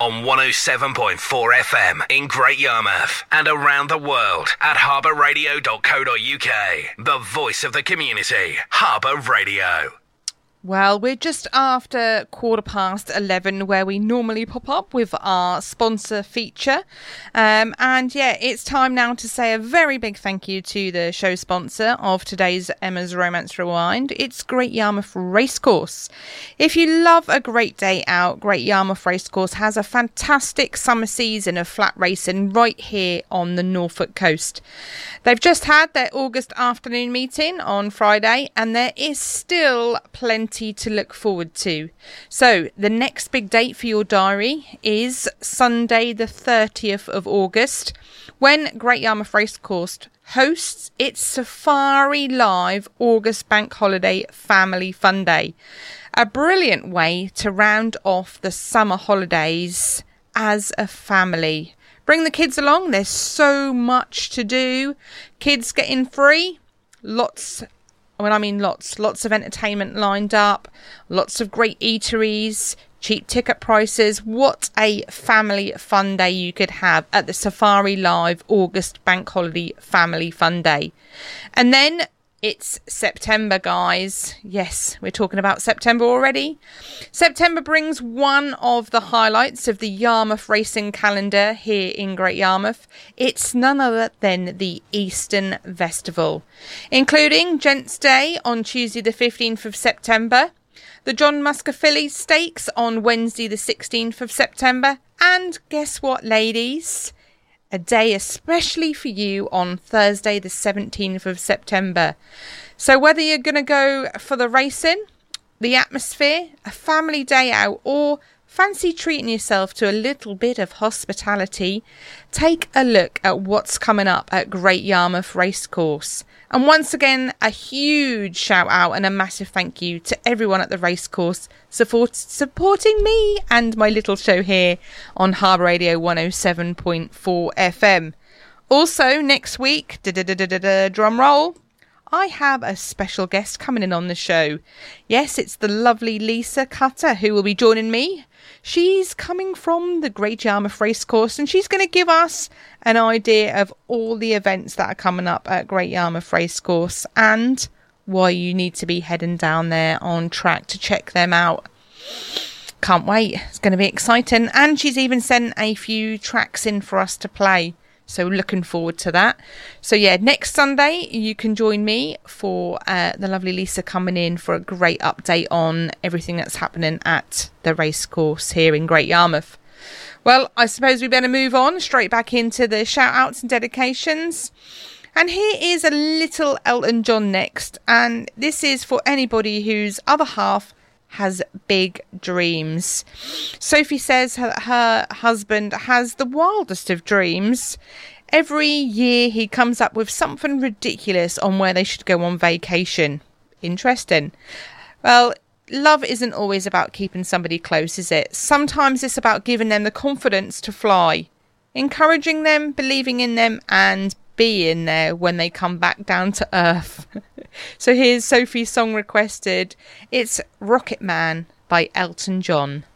on 107.4 FM in Great Yarmouth and around the world at harbourradio.co.uk. The voice of the community, Harbour Radio. Well, we're just after 11:15, where we normally pop up with our sponsor feature. And yeah, it's time now to say a very big thank you to the show sponsor of today's Emma's Romance Rewind. It's Great Yarmouth Racecourse. If you love a great day out, Great Yarmouth Racecourse has a fantastic summer season of flat racing right here on the Norfolk coast. They've just had their August afternoon meeting on Friday, and there is still plenty to look forward to. So the next big date for your diary is Sunday the 30th of August, when Great Yarmouth Racecourse hosts its Safari Live August Bank Holiday Family Fun Day. A brilliant way to round off the summer holidays as a family. Bring the kids along, there's so much to do. Kids getting free, lots of entertainment lined up, lots of great eateries, cheap ticket prices. What a family fun day you could have at the Safari Live August Bank Holiday Family Fun Day. And then it's September, guys. Yes, we're talking about September already. September brings one of the highlights of the Yarmouth racing calendar here in Great Yarmouth. It's none other than the Eastern Festival, including Gents Day on Tuesday the 15th of September, the John Muscafilly Stakes on Wednesday the 16th of September, and guess what, ladies? A day especially for you on Thursday the 17th of September. So whether you're going to go for the racing, the atmosphere, a family day out, or fancy treating yourself to a little bit of hospitality, take a look at what's coming up at Great Yarmouth Racecourse. And once again, a huge shout out and a massive thank you to everyone at the racecourse supporting me and my little show here on Harbour Radio 107.4 FM. Also, next week, drum roll, I have a special guest coming in on the show. Yes, it's the lovely Lisa Cutter who will be joining me. She's coming from the Great Yarmouth Racecourse, and she's going to give us an idea of all the events that are coming up at Great Yarmouth Racecourse and why you need to be heading down there on track to check them out. Can't wait. It's going to be exciting. And she's even sent a few tracks in for us to play. So looking forward to that. So yeah, next Sunday you can join me for the lovely Lisa coming in for a great update on everything that's happening at the racecourse here in Great Yarmouth. Well, I suppose we better move on straight back into the shout outs and dedications. And here is a little Elton John next. And this is for anybody whose other half has big dreams. Sophie says her husband has the wildest of dreams. Every year he comes up with something ridiculous on where they should go on vacation. Interesting. Well, love isn't always about keeping somebody close, is it? Sometimes it's about giving them the confidence to fly, encouraging them, believing in them, and being there when they come back down to earth. So here's Sophie's song requested. It's Rocket Man by Elton John.